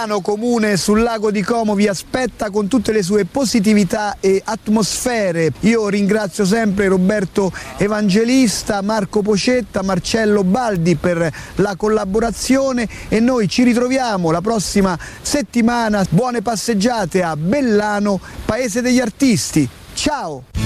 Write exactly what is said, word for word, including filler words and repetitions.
Bellano, comune sul lago di Como, vi aspetta con tutte le sue positività e atmosfere. Io ringrazio sempre Roberto Evangelista, Marco Pocetta, Marcello Baldi per la collaborazione e noi ci ritroviamo la prossima settimana. Buone passeggiate a Bellano, paese degli artisti. Ciao!